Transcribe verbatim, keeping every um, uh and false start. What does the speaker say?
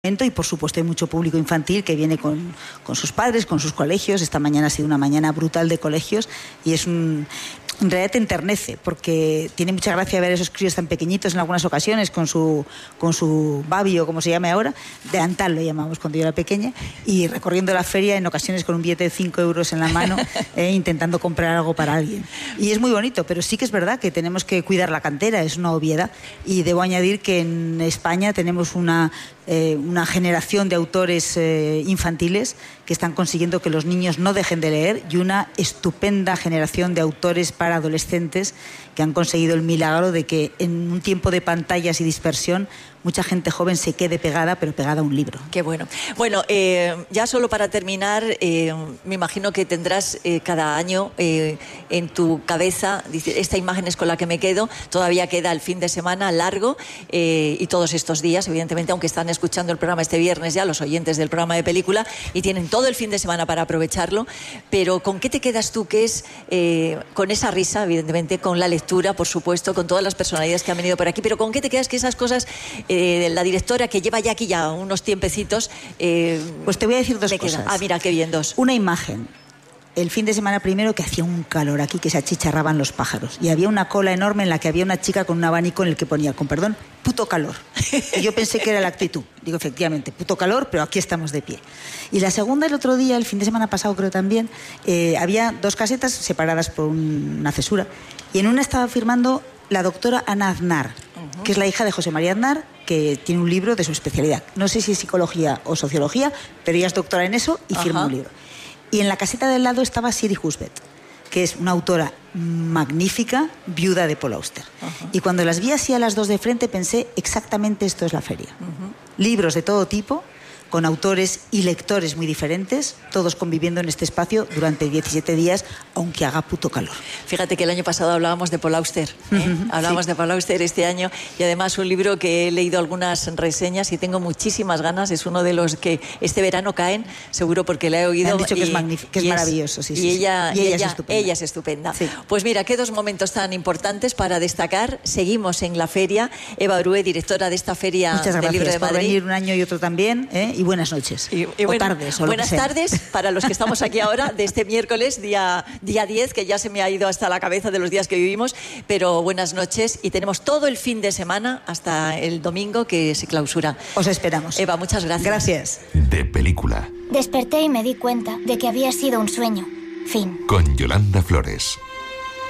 Y por supuesto hay mucho público infantil que viene con, con sus padres, con sus colegios. Esta mañana ha sido una mañana brutal de colegios y es un... En realidad te enternece porque tiene mucha gracia ver a esos críos tan pequeñitos en algunas ocasiones con su, con su babi o como se llame ahora, de antal lo llamamos cuando yo era pequeña, y recorriendo la feria en ocasiones con un billete de cinco euros en la mano eh, intentando comprar algo para alguien. Y es muy bonito, pero sí que es verdad que tenemos que cuidar la cantera, es una obviedad. Y debo añadir que en España tenemos una, eh, una generación de autores eh, infantiles que están consiguiendo que los niños no dejen de leer y una estupenda generación de autores para adolescentes que han conseguido el milagro de que en un tiempo de pantallas y dispersión mucha gente joven se quede pegada, pero pegada a un libro. Qué bueno. Bueno, eh, ya solo para terminar, eh, me imagino que tendrás eh, cada año eh, en tu cabeza, dice, esta imagen es con la que me quedo, todavía queda el fin de semana largo eh, y todos estos días, evidentemente, aunque están escuchando el programa este viernes ya, los oyentes del programa de película, y tienen todo el fin de semana para aprovecharlo, pero ¿con qué te quedas tú? Que es eh, con esa risa, evidentemente, con la lectura, por supuesto, con todas las personalidades que han venido por aquí, pero ¿con qué te quedas que esas cosas... Eh, la directora que lleva ya aquí ya unos tiempecitos... Eh, pues te voy a decir dos cosas. Ah, mira, qué bien, dos. Una imagen. El fin de semana primero que hacía un calor aquí, que se achicharraban los pájaros. Y había una cola enorme en la que había una chica con un abanico en el que ponía, con perdón, puto calor. Y yo pensé que era la actitud. Digo, efectivamente, puto calor, pero aquí estamos de pie. Y la segunda, el otro día, el fin de semana pasado creo también, eh, había dos casetas separadas por un, una cesura. Y en una estaba firmando la doctora Ana Aznar, uh-huh. que es la hija de José María Aznar, que tiene un libro de su especialidad. No sé si es psicología o sociología, pero ella es doctora en eso y firma uh-huh. un libro. Y en la caseta del lado estaba Siri Husbeth, que es una autora magnífica, viuda de Paul Auster. Uh-huh. Y cuando las vi así a las dos de frente pensé, exactamente esto es la feria. Uh-huh. Libros de todo tipo, con autores y lectores muy diferentes, todos conviviendo en este espacio durante diecisiete días, aunque haga puto calor. Fíjate que el año pasado hablábamos de Paul Auster, ¿eh? uh-huh, hablábamos sí. de Paul Auster este año, y además un libro que he leído algunas reseñas y tengo muchísimas ganas, es uno de los que este verano caen, seguro porque la he oído. Me han dicho y, que es magnífico, que es maravilloso. Sí, y, sí, ella, sí. y ella, ella es estupenda. Ella es estupenda. Sí. Pues mira, qué dos momentos tan importantes para destacar. Seguimos en la feria. Eva Brue, directora de esta feria Muchas del Libro de Madrid. Muchas gracias por venir un año y otro también, ¿eh? Y buenas noches. Y, y bueno, o tardes, o buenas tardes para los que estamos aquí ahora de este miércoles, día, día diez, que ya se me ha ido hasta la cabeza de los días que vivimos, pero buenas noches y tenemos todo el fin de semana hasta el domingo que se clausura. Os esperamos. Eva, muchas gracias. Gracias. De película. Desperté y me di cuenta de que había sido un sueño. Fin. Con Yolanda Flores.